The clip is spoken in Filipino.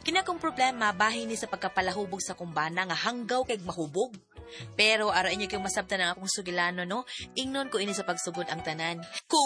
Kinakong problema bahin ni sa pagkapalahubog sa kumbana nga hanggaw kay mahubog. Pero ara inyo kay masabtan ang akong sugilano no, ingnon ko ini sa pagsugod ang tanan.